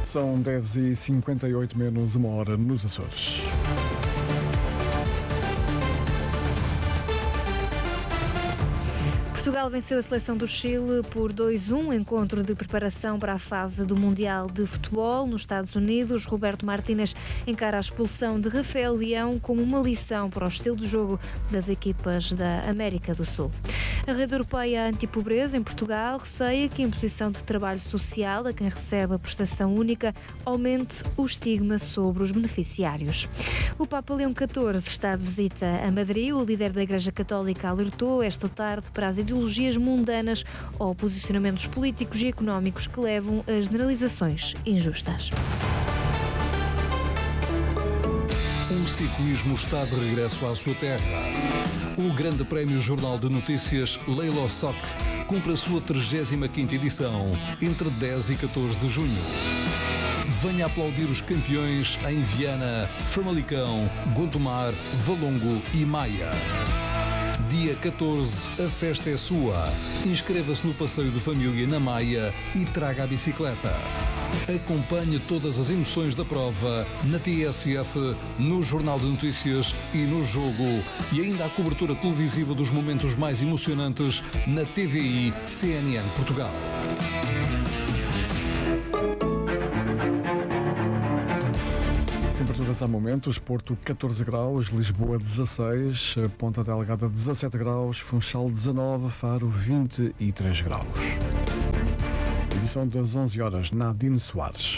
São 10h58 menos uma hora nos Açores. Portugal venceu a seleção do Chile por 2-1, encontro de preparação para a fase do Mundial de Futebol. Nos Estados Unidos, Roberto Martínez encara a expulsão de Rafael Leão como uma lição para o estilo de jogo das equipas da América do Sul. A Rede Europeia Antipobreza, em Portugal, receia que a imposição de trabalho social a quem recebe a prestação única aumente o estigma sobre os beneficiários. O Papa Leão XIV está de visita a Madrid. O líder da Igreja Católica alertou esta tarde para as ideologias mundanas ou posicionamentos políticos e económicos que levam a generalizações injustas. O ciclismo está de regresso à sua terra. O Grande Prémio Jornal de Notícias Leilo Soc cumpre a sua 35ª edição, entre 10 e 14 de junho. Venha aplaudir os campeões em Viana, Famalicão, Gondomar, Valongo e Maia. Dia 14, a festa é sua. Inscreva-se no passeio de família na Maia e traga a bicicleta. Acompanhe todas as emoções da prova na TSF, no Jornal de Notícias e no Jogo. E ainda a cobertura televisiva dos momentos mais emocionantes na TVI CNN Portugal. Temperaturas há momentos: Porto 14 graus, Lisboa 16, Ponta Delgada 17 graus, Funchal 19, Faro 23 graus. Edição das 11 horas, Nadine Soares.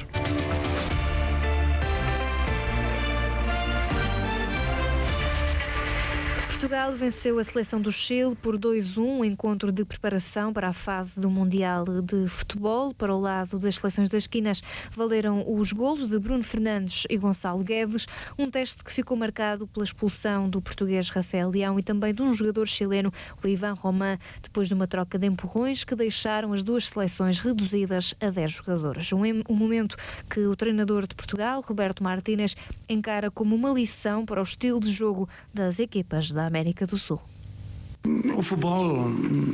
Portugal venceu a seleção do Chile por 2-1, encontro de preparação para a fase do Mundial de Futebol. Para o lado das seleções das esquinas, valeram os golos de Bruno Fernandes e Gonçalo Guedes, um teste que ficou marcado pela expulsão do português Rafael Leão e também de um jogador chileno, o Ivan Román, depois de uma troca de empurrões que deixaram as duas seleções reduzidas a 10 jogadores. Um momento que o treinador de Portugal, Roberto Martínez, encara como uma lição para o estilo de jogo das equipas da América do Sul. O futebol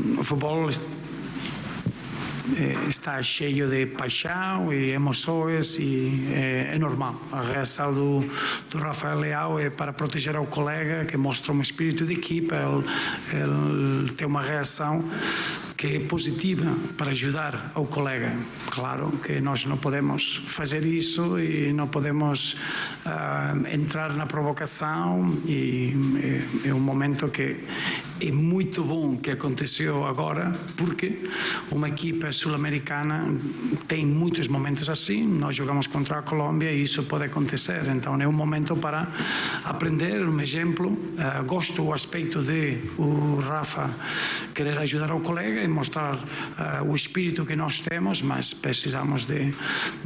está cheio de paixão e emoções e é normal. A reação do Rafael Leão é para proteger ao colega, que mostra um espírito de equipa. Ele tem uma reação que é positiva para ajudar ao colega. Claro que nós não podemos fazer isso e não podemos entrar na provocação, e é um momento que é muito bom que aconteceu agora, porque uma equipa sul-americana tem muitos momentos assim. Nós jogamos contra a Colômbia e isso pode acontecer, então é um momento para aprender, um exemplo. Gosto do aspecto de o Rafa querer ajudar ao colega e mostrar o espírito que nós temos, mas precisamos de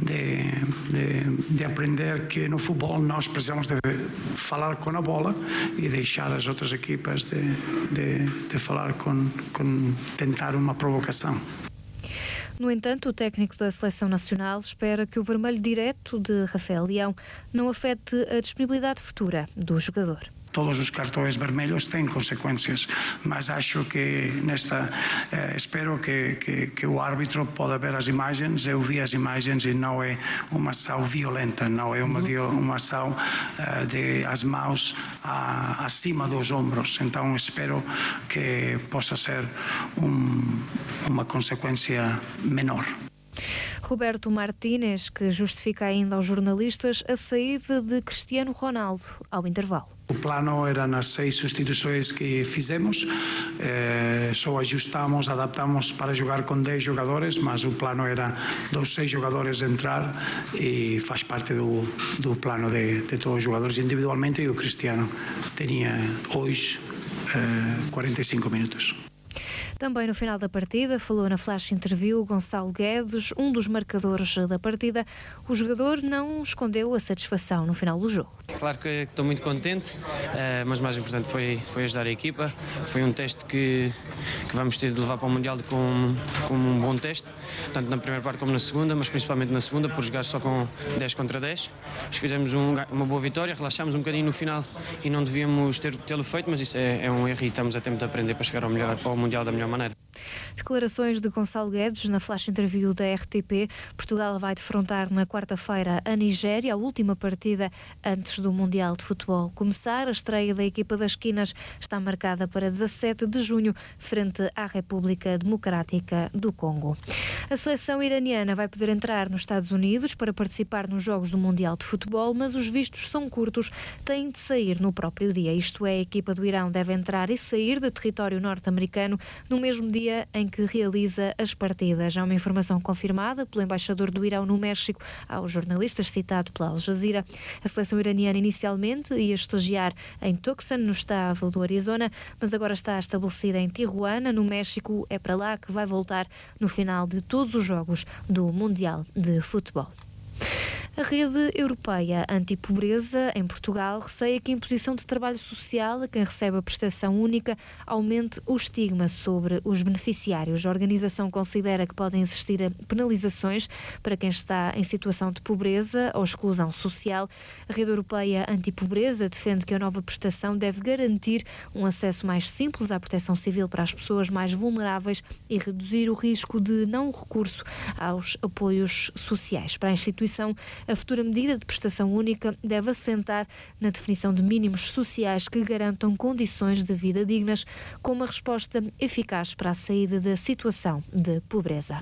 aprender que no futebol nós precisamos de falar com a bola e deixar as outras equipas de falar com tentar uma provocação. No entanto, o técnico da Seleção Nacional espera que o vermelho direto de Rafael Leão não afete a disponibilidade futura do jogador. Todos os cartões vermelhos têm consequências, mas acho que espero que o árbitro possa ver as imagens. Eu vi as imagens e não é uma ação violenta, não é uma ação de as mãos acima dos ombros. Então espero que possa ser uma consequência menor. Roberto Martínez, que justifica ainda aos jornalistas a saída de Cristiano Ronaldo ao intervalo. O plano era nas 6 substituições que fizemos, só ajustamos, adaptamos para jogar com 10 jogadores, mas o plano era dos 6 jogadores entrar e faz parte do plano de todos os jogadores individualmente, e o Cristiano tinha hoje 45 minutos. Também no final da partida, falou na flash interview Gonçalo Guedes, um dos marcadores da partida. O jogador não escondeu a satisfação no final do jogo. Claro que estou muito contente, mas o mais importante foi ajudar a equipa. Foi um teste que vamos ter de levar para o Mundial com um bom teste, tanto na primeira parte como na segunda, mas principalmente na segunda, por jogar só com 10 contra 10. Fizemos uma boa vitória, relaxámos um bocadinho no final e não devíamos tê-lo feito, mas isso é um erro e estamos a tempo de aprender para chegar ao Mundial da melhor maneira. Declarações de Gonçalo Guedes na flash interview da RTP. Portugal vai defrontar na quarta-feira a Nigéria, a última partida antes do Mundial de Futebol começar. A estreia da equipa das Quinas está marcada para 17 de junho, frente à República Democrática do Congo. A seleção iraniana vai poder entrar nos Estados Unidos para participar nos Jogos do Mundial de Futebol, mas os vistos são curtos, têm de sair no próprio dia. Isto é, a equipa do Irão deve entrar e sair de território norte-americano no mesmo dia em que realiza as partidas. Há uma informação confirmada pelo embaixador do Irão no México aos jornalistas, citado pela Al Jazeera. A seleção iraniana inicialmente ia estagiar em Tucson, no estado do Arizona, mas agora está estabelecida em Tijuana, no México. É para lá que vai voltar no final de todos os jogos do Mundial de Futebol. A Rede Europeia Antipobreza, em Portugal, receia que a imposição de trabalho social a quem recebe a prestação única aumente o estigma sobre os beneficiários. A organização considera que podem existir penalizações para quem está em situação de pobreza ou exclusão social. A Rede Europeia Antipobreza defende que a nova prestação deve garantir um acesso mais simples à proteção civil para as pessoas mais vulneráveis e reduzir o risco de não recurso aos apoios sociais. Para a instituição, a futura medida de prestação única deve assentar na definição de mínimos sociais que garantam condições de vida dignas, com uma resposta eficaz para a saída da situação de pobreza.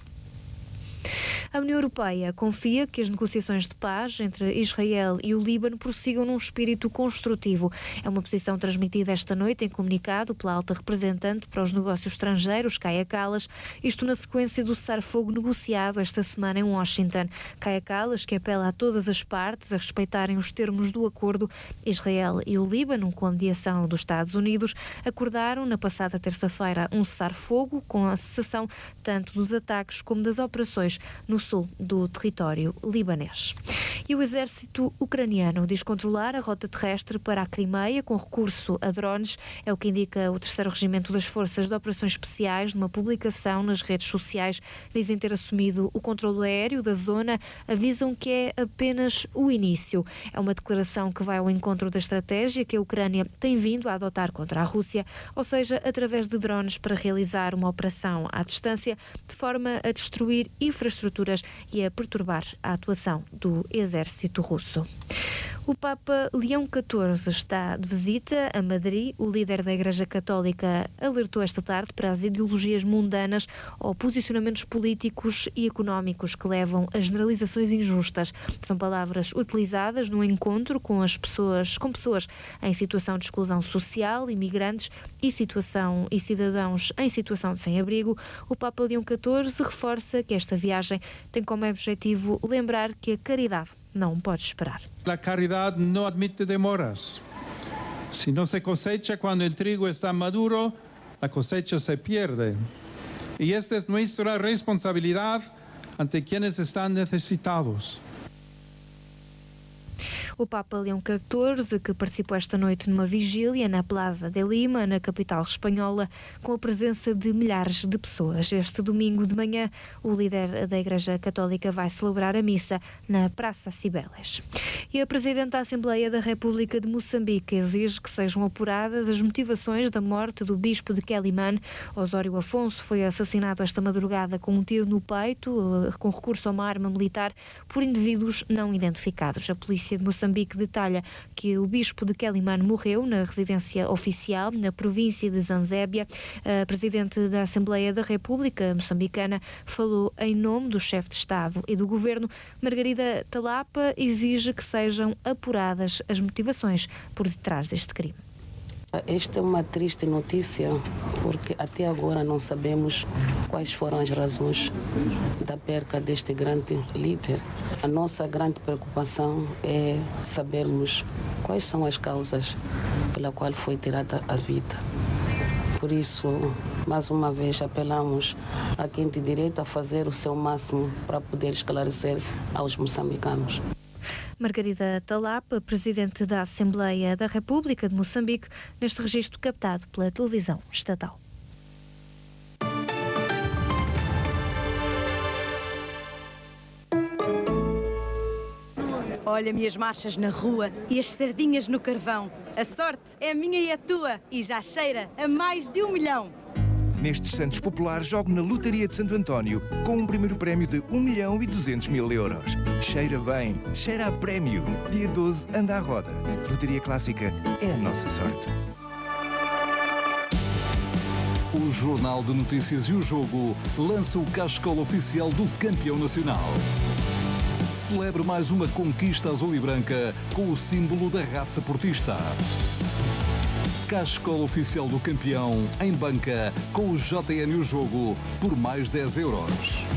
A União Europeia confia que as negociações de paz entre Israel e o Líbano prossigam num espírito construtivo. É uma posição transmitida esta noite em comunicado pela alta representante para os negócios estrangeiros, Kaja Kallas, isto na sequência do cessar-fogo negociado esta semana em Washington. Kaja Kallas, que apela a todas as partes a respeitarem os termos do acordo. Israel e o Líbano, com a mediação dos Estados Unidos, acordaram na passada terça-feira um cessar-fogo com a cessação tanto dos ataques como das operações no sul do território libanês. E o exército ucraniano diz controlar a rota terrestre para a Crimeia com recurso a drones. É o que indica o 3º Regimento das Forças de Operações Especiais numa publicação nas redes sociais. Dizem ter assumido o controlo aéreo da zona, avisam que é apenas o início. É uma declaração que vai ao encontro da estratégia que a Ucrânia tem vindo a adotar contra a Rússia, ou seja, através de drones para realizar uma operação à distância, de forma a destruir infraestruturas e a perturbar a atuação do exército russo. O Papa Leão XIV está de visita a Madrid. O líder da Igreja Católica alertou esta tarde para as ideologias mundanas ou posicionamentos políticos e económicos que levam a generalizações injustas. São palavras utilizadas no encontro com pessoas em situação de exclusão social, imigrantes e cidadãos em situação de sem-abrigo. O Papa Leão XIV reforça que esta viagem tem como objetivo lembrar que a caridade não pode esperar. La caridad no admite demoras. Si no se cosecha cuando el trigo está maduro, la cosecha se pierde. Y esta es nuestra responsabilidad ante quienes están necesitados. O Papa Leão XIV, que participou esta noite numa vigília na Plaza de Lima, na capital espanhola, com a presença de milhares de pessoas. Este domingo de manhã, o líder da Igreja Católica vai celebrar a missa na Praça Cibeles. E a Presidente da Assembleia da República de Moçambique exige que sejam apuradas as motivações da morte do bispo de Quelimane. Osório Afonso foi assassinado esta madrugada com um tiro no peito, com recurso a uma arma militar, por indivíduos não identificados. A polícia de Moçambique detalha que o bispo de Quelimane morreu na residência oficial na província de Zanzébia. A Presidente da Assembleia da República moçambicana falou em nome do chefe de Estado e do Governo. Margarida Talapa exige que sejam apuradas as motivações por detrás deste crime. Esta é uma triste notícia, porque até agora não sabemos quais foram as razões da perca deste grande líder. A nossa grande preocupação é sabermos quais são as causas pela qual foi tirada a vida. Por isso, mais uma vez, apelamos a quem tem direito a fazer o seu máximo para poder esclarecer aos moçambicanos. Margarida Talapa, Presidente da Assembleia da República de Moçambique, neste registro captado pela televisão estatal. Olha-me as marchas na rua e as sardinhas no carvão. A sorte é a minha e a tua e já cheira a mais de 1 milhão. Nestes Santos Populares, jogo na Lotaria de Santo António com um primeiro prémio de 1.200.000 euros. Cheira bem, cheira a prémio. Dia 12, anda à roda. Lotaria Clássica é a nossa sorte. O Jornal de Notícias e o Jogo lança o cascola oficial do campeão nacional. Celebre mais uma conquista azul e branca com o símbolo da raça portista. Cascola oficial do campeão em banca com o JN e o Jogo por mais 10 euros.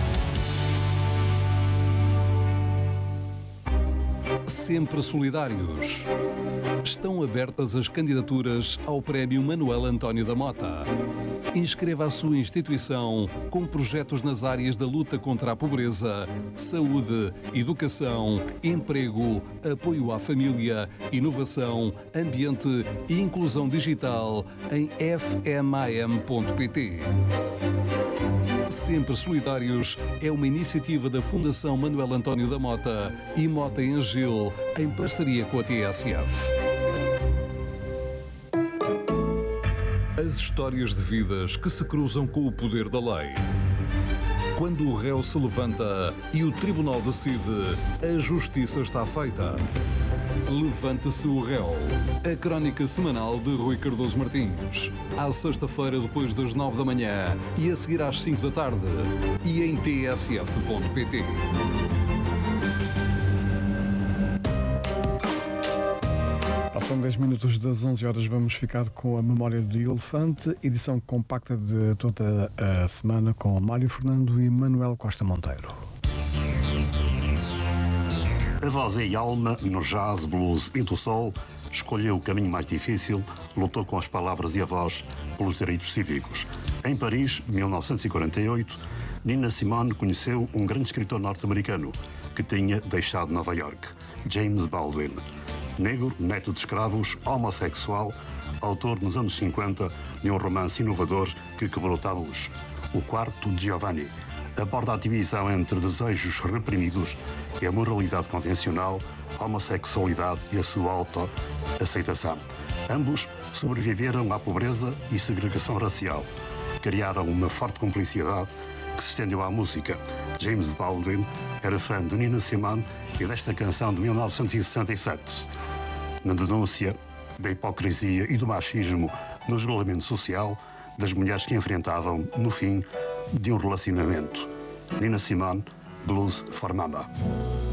Sempre solidários. Estão abertas as candidaturas ao Prémio Manuel António da Mota. Inscreva a sua instituição com projetos nas áreas da luta contra a pobreza, saúde, educação, emprego, apoio à família, inovação, ambiente e inclusão digital em fmam.pt. Sempre Solidários é uma iniciativa da Fundação Manuel António da Mota e Mota em Gil, em parceria com a TSF. As histórias de vidas que se cruzam com o poder da lei. Quando o réu se levanta e o tribunal decide, a justiça está feita. Levante-se o réu. A crónica semanal de Rui Cardoso Martins. À sexta-feira, depois das 9 da manhã e a seguir às 5 da tarde. E em tsf.pt. Passam 10 minutos das 11 horas, vamos ficar com a Memória do Elefante, edição compacta de toda a semana com Mário Fernando e Manuel Costa Monteiro. A voz e alma, no jazz, blues e do soul, escolheu o caminho mais difícil, lutou com as palavras e a voz pelos direitos cívicos. Em Paris, 1948, Nina Simone conheceu um grande escritor norte-americano que tinha deixado Nova York, James Baldwin. Negro, neto de escravos, homossexual, autor nos anos 50 de um romance inovador que quebrou tabus. O Quarto de Giovanni aborda a divisão entre desejos reprimidos e a moralidade convencional, a homossexualidade e a sua autoaceitação. Ambos sobreviveram à pobreza e segregação racial. Criaram uma forte cumplicidade que se estendeu à música. James Baldwin era fã de Nina Simone e desta canção de 1967. Na denúncia da hipocrisia e do machismo no isolamento social das mulheres que enfrentavam no fim de um relacionamento. Nina Simone, Blues for Mama.